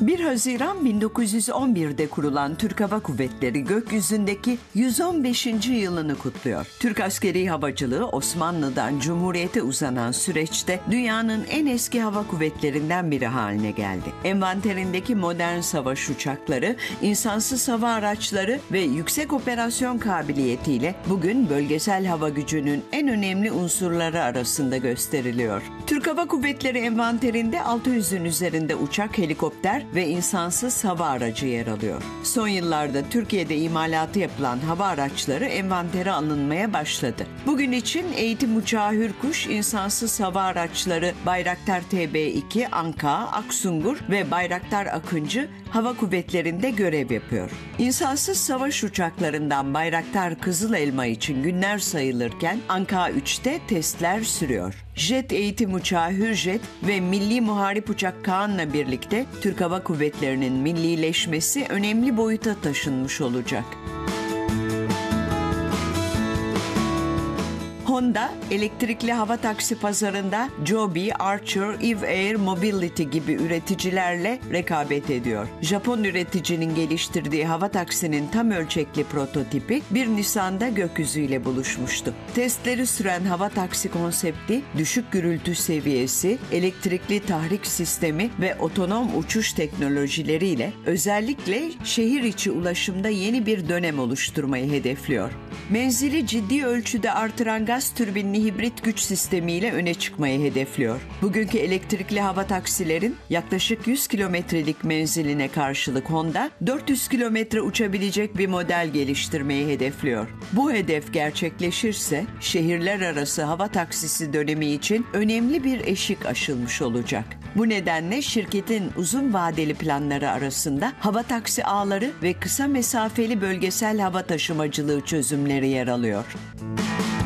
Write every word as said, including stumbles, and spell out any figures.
bir Haziran bin dokuz yüz on bir'de kurulan Türk Hava Kuvvetleri gökyüzündeki yüz on beşinci yılını kutluyor. Türk askeri havacılığı Osmanlı'dan Cumhuriyet'e uzanan süreçte dünyanın en eski hava kuvvetlerinden biri haline geldi. Envanterindeki modern savaş uçakları, insansız hava araçları ve yüksek operasyon kabiliyetiyle bugün bölgesel hava gücünün en önemli unsurları arasında gösteriliyor. Türk Hava Kuvvetleri envanterinde altı yüzün üzerinde uçak, helikopter ve insansız hava aracı yer alıyor. Son yıllarda Türkiye'de imalatı yapılan hava araçları envantere alınmaya başladı. Bugün için eğitim uçağı Hürkuş, insansız hava araçları Bayraktar T B iki, Anka, Aksungur ve Bayraktar Akıncı hava kuvvetlerinde görev yapıyor. İnsansız savaş uçaklarından Bayraktar Kızıl Elma için günler sayılırken Anka üç'te testler sürüyor. Jet eğitim uçağı Hürjet ve Milli Muharip Uçak Kaan'la birlikte Türk Hava Kuvvetleri'nin millileşmesi önemli boyuta taşınmış olacak. Honda, elektrikli hava taksi pazarında Joby, Archer, Eve Air Mobility gibi üreticilerle rekabet ediyor. Japon üreticinin geliştirdiği hava taksinin tam ölçekli prototipi bir Nisan'da gökyüzüyle buluşmuştu. Testleri süren hava taksi konsepti, düşük gürültü seviyesi, elektrikli tahrik sistemi ve otonom uçuş teknolojileriyle özellikle şehir içi ulaşımda yeni bir dönem oluşturmayı hedefliyor. Menzili ciddi ölçüde artıran gaz türbinli hibrit güç sistemiyle öne çıkmayı hedefliyor. Bugünkü elektrikli hava taksilerin yaklaşık yüz kilometrelik menziline karşılık Honda, dört yüz kilometre uçabilecek bir model geliştirmeyi hedefliyor. Bu hedef gerçekleşirse şehirler arası hava taksisi dönemi için önemli bir eşik aşılmış olacak. Bu nedenle şirketin uzun vadeli planları arasında hava taksi ağları ve kısa mesafeli bölgesel hava taşımacılığı çözümleri yer alıyor.